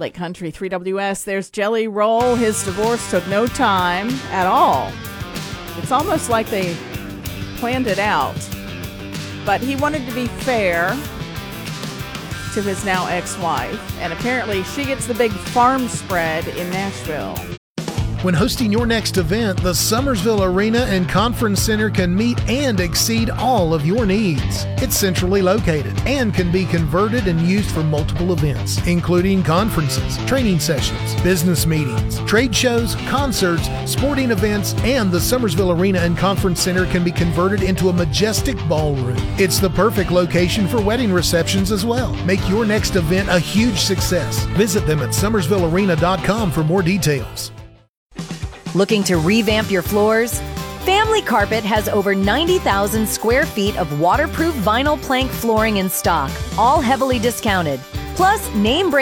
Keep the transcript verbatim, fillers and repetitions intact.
Lake Country three W S, there's Jelly Roll. His divorce took no time at all. It's almost like they planned it out. But he wanted to be fair to his now ex-wife, and apparently she gets the big farm spread in Nashville. When hosting your next event, the Summersville Arena and Conference Center can meet and exceed all of your needs. It's centrally located and can be converted and used for multiple events, including conferences, training sessions, business meetings, trade shows, concerts, sporting events, and the Summersville Arena and Conference Center can be converted into a majestic ballroom. It's the perfect location for wedding receptions as well. Make your next event a huge success. Visit them at summersville arena dot com for more details. Looking to revamp your floors? Family Carpet has over ninety thousand square feet of waterproof vinyl plank flooring in stock, all heavily discounted. Plus, name brand